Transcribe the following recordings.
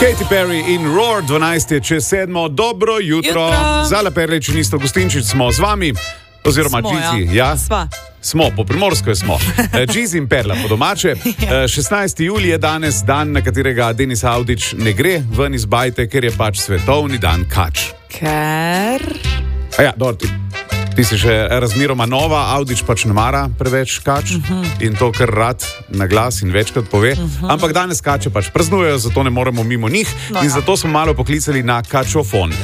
Katy Perry in Roar, 12 je čez 7. Dobro jutro. Zala Perlič in Isto Gustinčič smo z vami, oziroma Džizi. Ja. Smo, po primorsko smo. Džizi in Perla po domače. 16. julij je danes dan, na katerega Denis Avdić ne gre ven iz bajte, ker je pač svetovni dan kač. Ker? Ti si še razmeroma nova, Avdić pač ne mara preveč kač in to kar rad na glas in večkrat pove, ampak danes kače pač praznujejo, zato ne moremo mimo njih in zato smo malo poklicali na kačofon.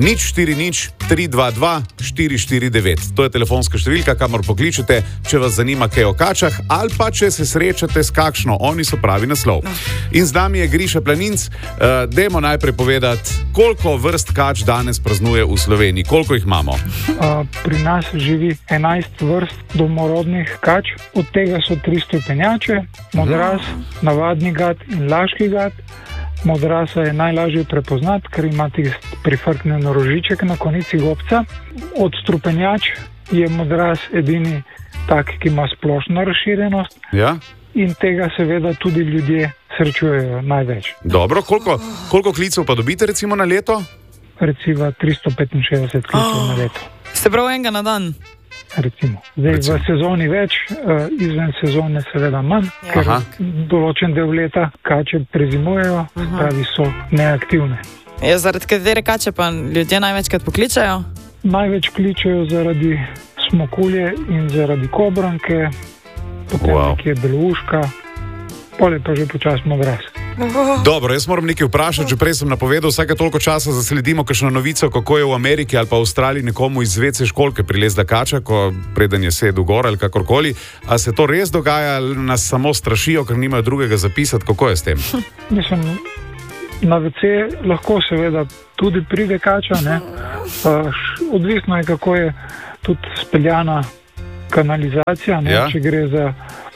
040-322-449. To je telefonska številka, kamor pokličete, če vas zanima kaj o kačah ali pa če se srečate s kakšno, oni so pravi naslov. In z nami je Griša Planinc. Dajmo najprej povedati, koliko vrst kač danes praznuje v Sloveniji, koliko jih imamo? Pri nas živi 11 vrst domorodnih kač, od tega so 3 stupenjače, modras, navadni gad in laški gad. Modrasa je najlažje prepoznati, ker ima prifrknen rožiček na konici gobca. Od strupenjač je modras edini tak, ki ima splošno razširjenost, in tega seveda tudi ljudje srečujejo največ. Dobro, koliko klicev pa dobite recimo na leto? Recimo 365 klicev na leto. Se pravi enega na dan? Recimo. Zdaj v sezoni več, izven sezone seveda manj, ker določen del leta kače prezimujejo, pravi so neaktivne. Zaradi katere kače pa ljudje največkrat pokličajo? Največ kličajo zaradi smokulje in zaradi kobranke, potem nekje belouška, pol je pa že počasno modras. Dobro, jaz moram nekaj vprašati, že prej sem napovedal, vsake toliko časa zasledimo kakšno novico, kako je v Ameriki ali pa v Avstraliji nekomu iz WC školjke prilezla kača, ko preden je sedel gor ali kakorkoli. A se to res dogaja ali nas samo strašijo, ker nimajo drugega zapisati? Kako je s tem? Mislim, na WC lahko seveda tudi pride kača, ne? Odvisno je, kako je tudi speljana kanalizacija, ne? Če gre za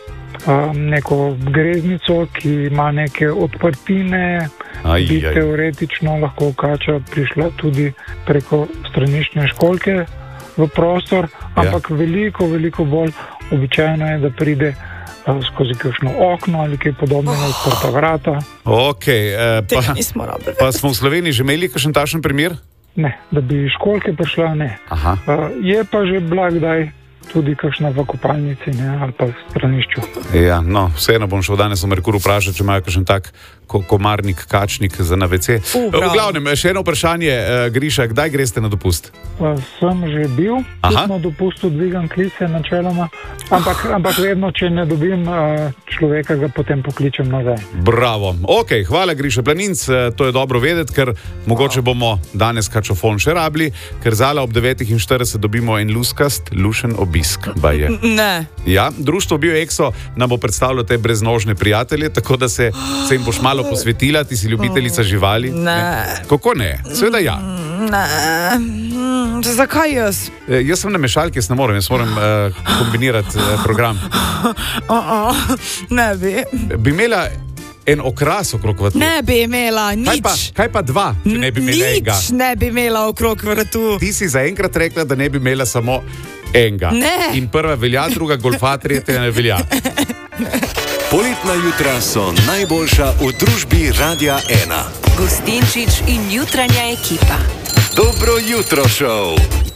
neko greznico, ki ima neke odprtine, bi teoretično lahko kača prišla tudi preko straniščne školjke v prostor, ampak veliko bolj običajno je, da pride skozi kakšno okno ali kaj podobnega, odprta vrata. Tega nismo rabili. Pa smo v Sloveniji že imeli kakšen takšen primer? Ne, da bi školjke prišla, ne. Je pa že blagdaj tudi kakšna v kopalnici, ne, ali pa v stranišču. Ja, no, vseeno bom šel danes v Merkur vprašati, če imajo kakšen tak komarnik, kačnik za na WC. V glavnem, še eno vprašanje, Griša, kdaj greste na dopust? Sem že bil, na dopustu dvigam klice načeloma, ampak vedno, če ne dobim človeka, ga potem pokličem nazaj. Bravo. Hvala, Griša Planinc, to je dobro vedeti, ker mogoče bomo danes kačofon še rabili, ker zala ob 9:40 dobimo en lušen obisk. Ne. Ja, društvo BioExo nam bo predstavilo te breznožne prijatelje, tako da se jim boš malo posvetila, ti si ljubiteljica živali. Ne. Kako ne? Seveda ja. Ne. Zakaj jaz? Jaz sem na mešalki, jaz moram kombinirati program. Ne bi. Bi imela en okras okrog vratu? Ne bi imela, nič. Kaj pa dva, če ne bi imela enega? Nič ne bi imela okrog vratu. Ti si zaenkrat rekla, da ne bi imela samo enega. Ne. In prva velja, druga golfa, tretja ne velja. Poletna jutra so najboljša v družbi Radia 1. Gustinčič in jutranja ekipa. Dobro jutro, šov!